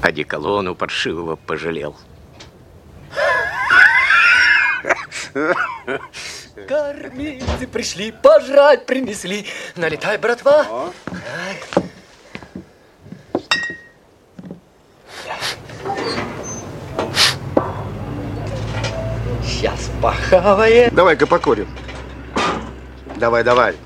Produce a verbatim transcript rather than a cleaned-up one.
одеколону паршивого пожалел. Кормильцы пришли, пожрать принесли. Налетай, братва. О. Сейчас похаваем. Давай-ка покурим. Давай, давай.